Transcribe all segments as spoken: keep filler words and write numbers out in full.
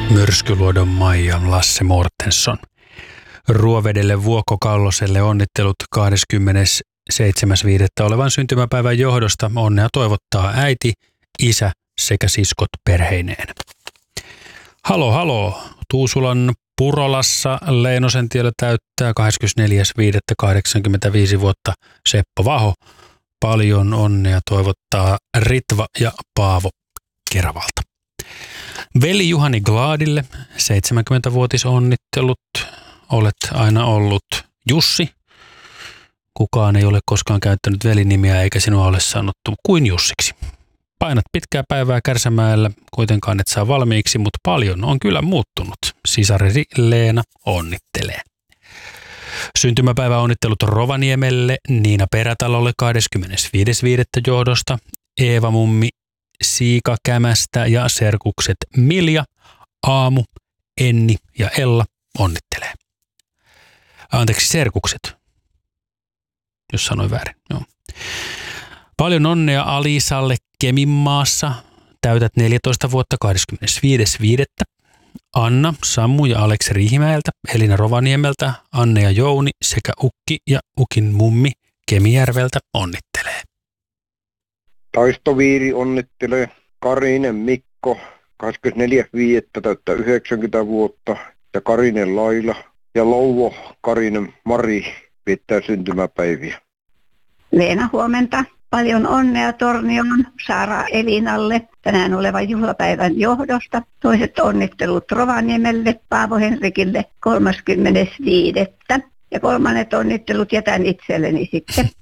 Myrskyluodon Maija Lasse Mortensson. Ruovedelle Vuokko Kalloselle onnittelut kahdeskymmenesseitsemäs viidettä olevan syntymäpäivän johdosta. Onnea toivottaa äiti, isä sekä siskot perheineen. Halo, halo. Tuusulan Purolassa Leinosen tiellä täyttää kahdeskymmenesneljäs viidettä kahdeksankymmentäviisi vuotta Seppo Vaho. Paljon onnea toivottaa Ritva ja Paavo Keravalta. Veli Juhani Gladille seitsemänkymmentävuotisonnittelut. Olet aina ollut Jussi. Kukaan ei ole koskaan käyttänyt velinimiä eikä sinua ole sanottu kuin Jussiksi. Painat pitkää päivää Kärsämäellä, kuitenkaan et saa valmiiksi, mutta paljon on kyllä muuttunut. Sisaresi Leena onnittelee. Syntymäpäivä onnittelut Rovaniemelle, Niina Perätalolle kahdeskymmenesviides viidettä johdosta, Eeva Mummi Siika Kämästä ja serkukset Milja, Aamu, Enni ja Ella onnittelee. Anteeksi, serkukset, jos sanoin väärin. Joo. Paljon onnea Alisalle Keminmaassa. Täytät neljätoista vuotta kahdeskymmenesviides viidettä Anna, Sammu ja Aleksi Riihimäeltä, Elina Rovaniemeltä, Anne ja Jouni sekä Ukki ja Ukin mummi Kemijärveltä onnittelee. Taistoviiri onnittelee Karinen Mikko, kahdeskymmenesneljäs viidettä täyttää yhdeksänkymmentä vuotta ja Karinen Laila ja Louvo Karinen Mari viettää syntymäpäiviä. Leena, huomenta. Paljon onnea Tornion Saara Elinalle tänään olevan juhlapäivän johdosta. Toiset onnittelut Rovaniemelle, Paavo Henrikille kolmaskymmenes viidettä Ja kolmannet onnittelut jätän itselleni sitten.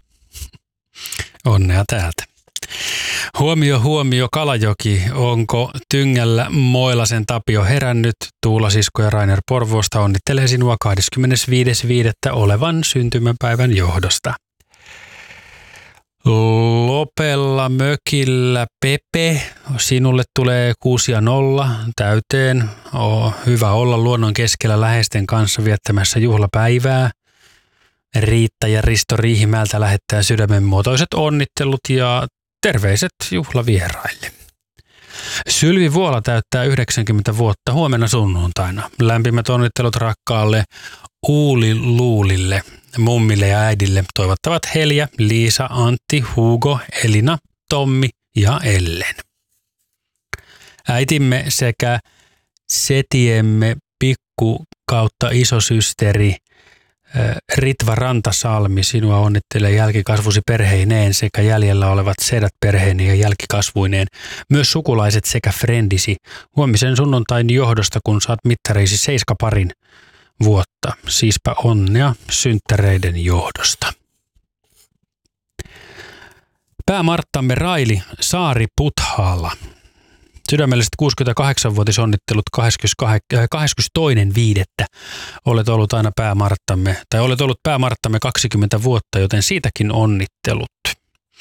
Onnea täältä. Huomio, huomio, Kalajoki. Onko Tyngällä Moilasen Tapio herännyt? Tuula Sisko ja Rainer Porvoosta onnittelee sinua kahdeskymmenesviides viidettä olevan syntymäpäivän johdosta. Lopella mökillä Pepe, sinulle tulee kuusi ja nolla täyteen. On hyvä olla luonnon keskellä läheisten kanssa viettämässä juhlapäivää. Riitta ja Risto Riihimäeltä lähettää sydämenmuotoiset onnittelut ja terveiset juhlavieraille. Sylvi Vuola täyttää yhdeksänkymmentä vuotta huomenna sunnuntaina. Lämpimät onnittelut rakkaalle Uuli Luulille, mummille ja äidille toivottavat Helja, Liisa, Antti, Hugo, Elina, Tommi ja Ellen. Äitimme sekä setiemme pikku kautta isosysteri Ritva Rantasalmi sinua onnittelee jälkikasvusi perheineen sekä jäljellä olevat sedät perheineen ja jälkikasvuineen. Myös sukulaiset sekä frendisi huomisen sunnuntain johdosta, kun saat mittareisi seiskaparin vuotta. Siispä onnea synttäreiden johdosta. Päämarttamme Raili Saari Puthaalla. Sydämelliset kuusikymmentäkahdeksanvuotisonnittelut kahdeskymmenestoinen viidettä Olet ollut aina päämarttamme, tai olet ollut päämarttamme kaksikymmentä vuotta, joten siitäkin onnittelut.